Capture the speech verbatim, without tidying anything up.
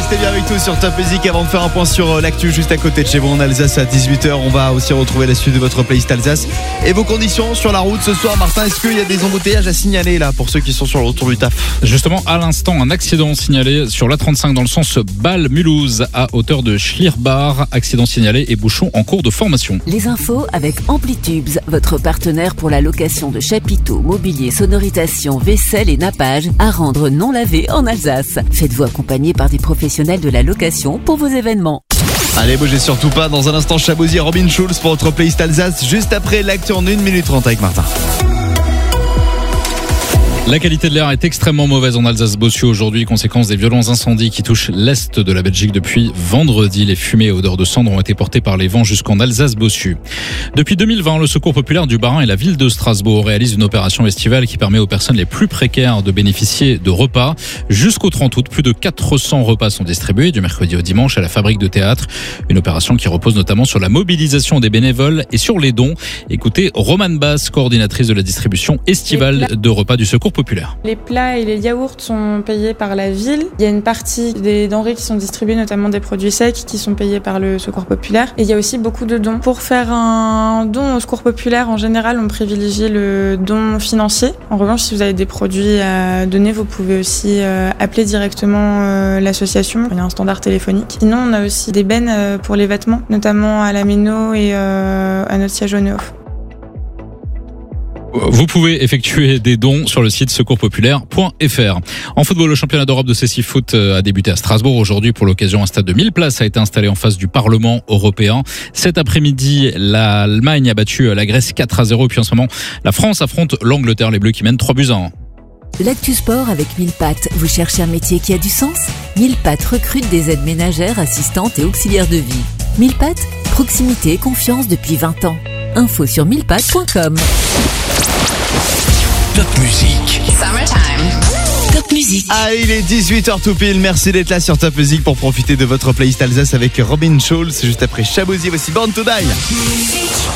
restez bien avec nous sur Top Music avant de faire un point sur l'actu juste à côté de chez vous en Alsace à dix-huit heures. On va aussi retrouver la suite de votre playlist Alsace et vos conditions sur la route ce soir. Martin, est-ce qu'il y a des embouteillages à signaler là pour ceux qui sont sur le retour du taf? Justement, à l'instant, un accident signalé sur l'A trente-cinq dans le sens Bâle-Mulhouse à hauteur de Schlierbach. Accident signalé et bouchon en cours de formation. Les infos avec Amplitubes, votre partenaire pour la location de chapiteaux, mobilier, sonorisation, vaisselle et nappage à rendre non lavé en Alsace. Faites-vous accompagner par des professionnels de la location pour vos événements. Allez, bougez surtout pas. Dans un instant, Chabouzy et Robin Schulz pour votre playlist Alsace. Juste après l'actu en une minute trente avec Martin. La qualité de l'air est extrêmement mauvaise en Alsace-Bossieux aujourd'hui, conséquence des violents incendies qui touchent l'est de la Belgique depuis vendredi. Les fumées et odeurs de cendres ont été portées par les vents jusqu'en Alsace-Bossieux. Depuis deux mille vingt, le Secours populaire du Bas-Rhin et la ville de Strasbourg réalisent une opération estivale qui permet aux personnes les plus précaires de bénéficier de repas. Jusqu'au trente août, plus de quatre cents repas sont distribués du mercredi au dimanche à la Fabrique de théâtre. Une opération qui repose notamment sur la mobilisation des bénévoles et sur les dons. Écoutez Romane Basse, coordinatrice de la distribution estivale de repas du Secours populaire. Les plats et les yaourts sont payés par la ville. Il y a une partie des denrées qui sont distribuées, notamment des produits secs, qui sont payés par le Secours populaire. Et il y a aussi beaucoup de dons. Pour faire un don au Secours populaire, en général, on privilégie le don financier. En revanche, si vous avez des produits à donner, vous pouvez aussi appeler directement l'association. Il y a un standard téléphonique. Sinon, on a aussi des bennes pour les vêtements, notamment à la Méno et à notre siège au Neuf. Vous pouvez effectuer des dons sur le site secours populaire point f r. En football, le championnat d'Europe de C six Foot a débuté à Strasbourg. Aujourd'hui, pour l'occasion, un stade de mille places a été installé en face du Parlement européen. Cet après-midi, l'Allemagne a battu la Grèce quatre à zéro. Et puis en ce moment, la France affronte l'Angleterre. Les Bleus qui mènent trois buts à un. L'actu sport avec mille pattes. Vous cherchez un métier qui a du sens? mille pattes recrute des aides ménagères, assistantes et auxiliaires de vie. mille pattes, proximité et confiance depuis vingt ans. Info sur mille pattes point com. Top Music. Summertime. Top Music. Ah, il est dix-huit heures tout pile. Merci d'être là sur Top Music pour profiter de votre playlist Alsace avec Robin Schulz. Juste après Chabouzy, voici Born to Die.